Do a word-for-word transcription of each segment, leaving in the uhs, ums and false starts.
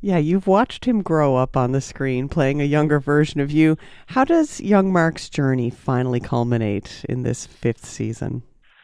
Yeah, you've watched him grow up on the screen, playing a younger version of you. How does young Mark's journey finally culminate in this fifth season?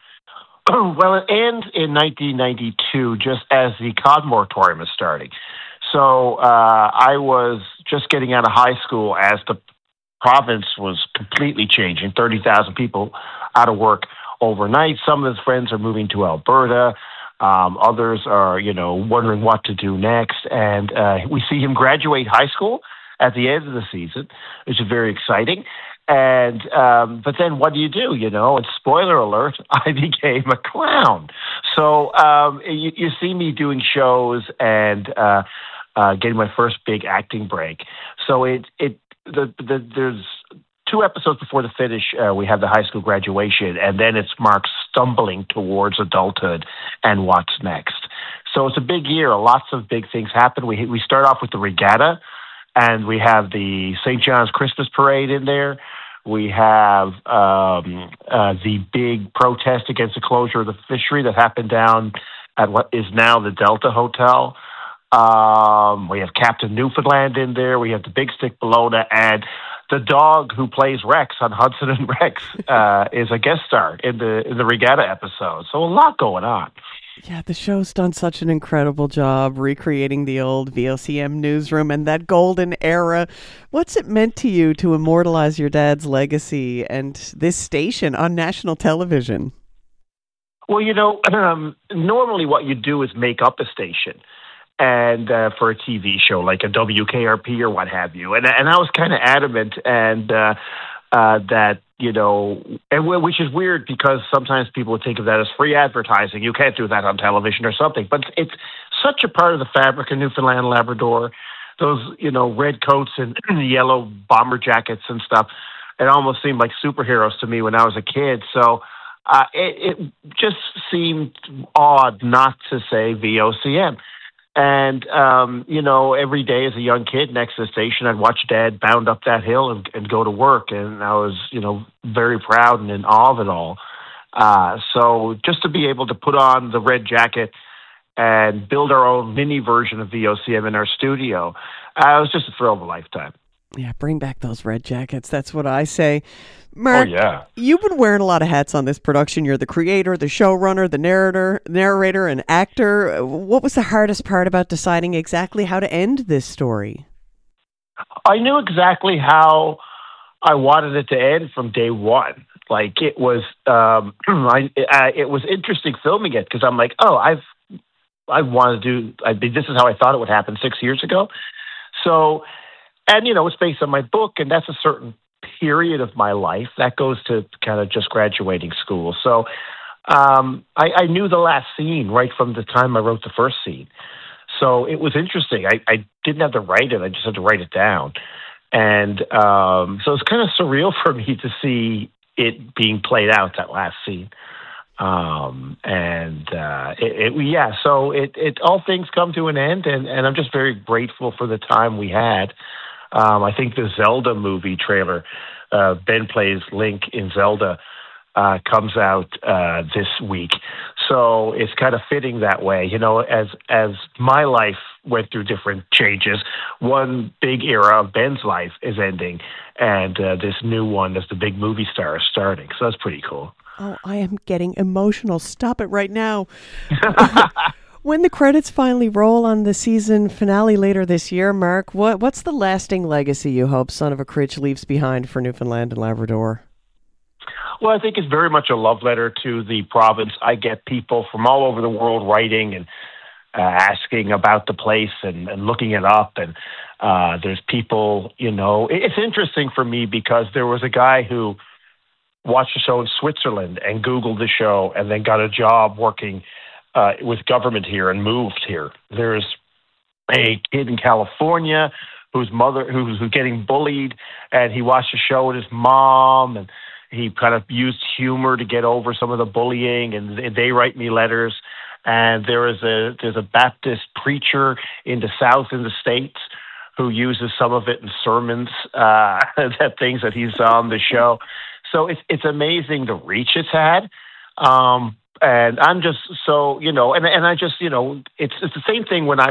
Well, it ends in nineteen ninety-two, just as the COD moratorium is starting. So uh, I was just getting out of high school as the province was completely changing. thirty thousand people out of work overnight. Some of his friends are moving to Alberta. Um, others are, you know, wondering what to do next. And uh, we see him graduate high school at the end of the season, which is very exciting. And um, but then what do you do? You know, and spoiler alert, I became a clown. So um, you, you see me doing shows and uh, uh, getting my first big acting break. So it it the, the there's two episodes before the finish. Uh, we have the high school graduation, and then it's Mark stumbling towards adulthood and what's next. So it's a big year. Lots of big things happen. We we start off with the regatta, and we have the Saint John's Christmas parade in there. We have um, uh, the big protest against the closure of the fishery that happened down at what is now the Delta Hotel. Um, we have Captain Newfoundland in there. We have the Big Stick Bologna, and the dog who plays Rex on Hudson and Rex uh, is a guest star in the in the regatta episode. So a lot going on. Yeah, the show's done such an incredible job recreating the old V O C M newsroom and that golden era. What's it meant to you to immortalize your dad's legacy and this station on national television? Well, you know, um, normally what you do is make up a station and uh, for a T V show like a W K R P or what have you. And and I was kind of adamant and uh, uh, that, you know, and which is weird because sometimes people would think of that as free advertising. You can't do that on television or something. But it's such a part of the fabric of Newfoundland and Labrador. Those, you know, red coats and yellow bomber jackets and stuff. It almost seemed like superheroes to me when I was a kid. So uh, it, it just seemed odd not to say V O C M. And, um, you know, every day as a young kid next to the station, I'd watch Dad bound up that hill and, and go to work. And I was, you know, very proud and in awe of it all. Uh, so just to be able to put on the red jacket and build our own mini version of V O C M in our studio, uh, it was just a thrill of a lifetime. Yeah, bring back those red jackets. That's what I say. Mark, oh, yeah. You've been wearing a lot of hats on this production. You're the creator, the showrunner, the narrator, narrator, and actor. What was the hardest part about deciding exactly how to end this story? I knew exactly how I wanted it to end from day one. Like it was, um, I, I, it was interesting filming it because I'm like, oh, I've, I want to do. I, this is how I thought it would happen six years ago. So. And, you know, it's based on my book, and that's a certain period of my life. That goes to kind of just graduating school. So um, I, I knew the last scene right from the time I wrote the first scene. So it was interesting. I, I didn't have to write it. I just had to write it down. And um, so it's kind of surreal for me to see it being played out, that last scene. Um, and uh, it, it, yeah, so it, it all things come to an end, and, and I'm just very grateful for the time we had. Um, I think the Zelda movie trailer, uh, Ben plays Link in Zelda, uh, comes out uh, this week. So it's kind of fitting that way. You know, as as my life went through different changes, one big era of Ben's life is ending, and uh, this new one as the big movie star is starting. So that's pretty cool. Oh, I am getting emotional. Stop it right now. When the credits finally roll on the season finale later this year, Mark, what what's the lasting legacy you hope Son of a Critch leaves behind for Newfoundland and Labrador? Well, I think it's very much a love letter to the province. I get people from all over the world writing and uh, asking about the place and, and looking it up. And uh, there's people, you know, it's interesting for me because there was a guy who watched the show in Switzerland and Googled the show and then got a job working Uh, with government here and moved here. There's a kid in California whose mother who's, who's getting bullied, and he watched the show with his mom, and he kind of used humor to get over some of the bullying. And they, they write me letters. And there is a there's a Baptist preacher in the South in the States who uses some of it in sermons, uh, that things that he's on the show. So it's it's amazing the reach it's had. Um, And I'm just so, you know, and and I just, you know, it's it's the same thing when I